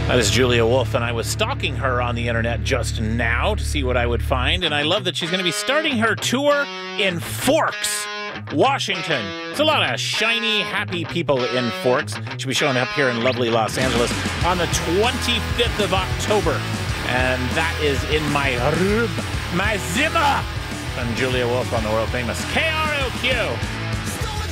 That is Julia Wolf, and I was stalking her on the internet just now to see what I would find, and I love that she's going to be starting her tour in Forks, Washington. It's a lot of shiny, happy people in Forks. She'll be showing up here in lovely Los Angeles on the 25th of October, and that is in my room, my Zimmer. I'm Julia Wolf on the world famous KROQ.